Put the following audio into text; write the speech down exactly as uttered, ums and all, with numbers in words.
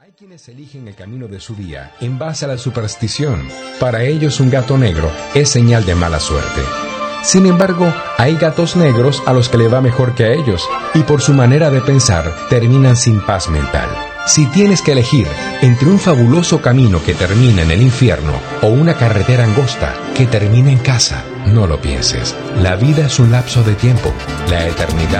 Hay quienes eligen el camino de su día en base a la superstición. Para ellos un gato negro es señal de mala suerte. Sin embargo, hay gatos negros a los que le va mejor que a ellos y por su manera de pensar terminan sin paz mental. Si tienes que elegir entre un fabuloso camino que termina en el infierno o una carretera angosta que termina en casa, no lo pienses. La vida es un lapso de tiempo. La eternidad